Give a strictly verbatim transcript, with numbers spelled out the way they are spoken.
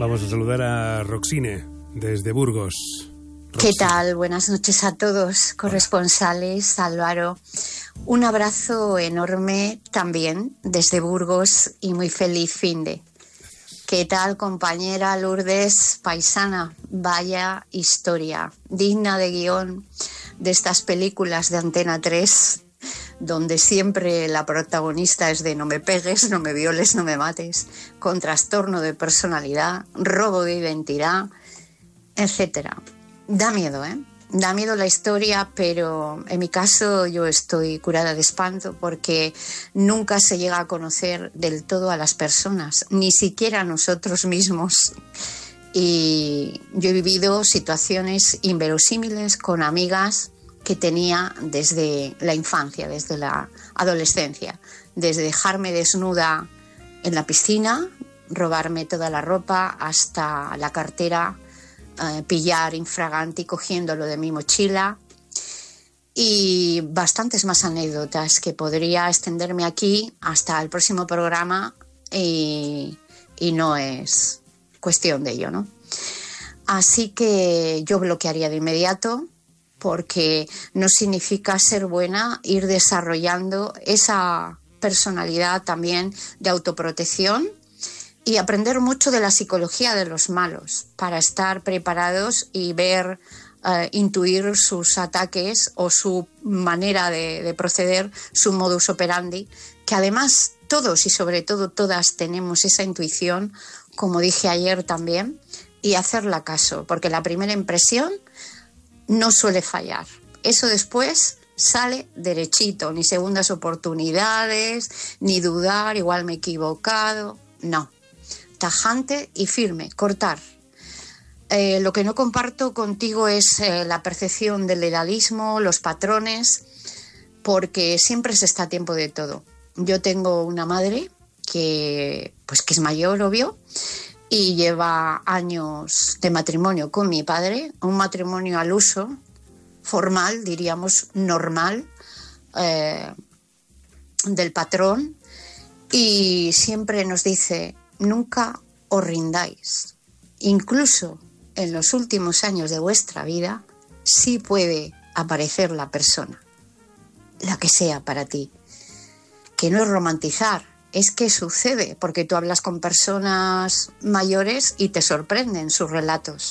Vamos a saludar a Roxine, desde Burgos. Roxine. ¿Qué tal? Buenas noches a todos, corresponsales, Álvaro. Un abrazo enorme también desde Burgos y muy feliz finde. ¿Qué tal, compañera Lourdes, paisana? Vaya historia, digna de guión de estas películas de Antena tres, donde siempre la protagonista es de no me pegues, no me violes, no me mates, con trastorno de personalidad, robo de identidad, etcétera. Da miedo, ¿eh? Da miedo la historia, pero en mi caso yo estoy curada de espanto porque nunca se llega a conocer del todo a las personas, ni siquiera a nosotros mismos. Y yo he vivido situaciones inverosímiles con amigas que tenía desde la infancia, desde la adolescencia, desde dejarme desnuda en la piscina, robarme toda la ropa, hasta la cartera, eh, pillar infraganti cogiéndolo de mi mochila, y bastantes más anécdotas que podría extenderme aquí hasta el próximo programa y, y no es cuestión de ello, ¿no? Así que yo bloquearía de inmediato, porque no significa ser buena ir desarrollando esa personalidad también de autoprotección y aprender mucho de la psicología de los malos para estar preparados y ver, eh, intuir sus ataques o su manera de, de proceder, su modus operandi, que además todos y sobre todo todas tenemos esa intuición, como dije ayer también, y hacerla caso, porque la primera impresión no suele fallar. Eso después sale derechito, ni segundas oportunidades, ni dudar, igual me he equivocado. No, tajante y firme, cortar. Eh, lo que no comparto contigo es eh, la percepción del edadismo, los patrones, porque siempre se está a tiempo de todo. Yo tengo una madre que, pues, que es mayor, obvio, y lleva años de matrimonio con mi padre, un matrimonio al uso, formal, diríamos normal, eh, del patrón, y siempre nos dice, nunca os rindáis. Incluso en los últimos años de vuestra vida, sí puede aparecer la persona, la que sea para ti, que no es romantizar, es que sucede, porque tú hablas con personas mayores y te sorprenden sus relatos.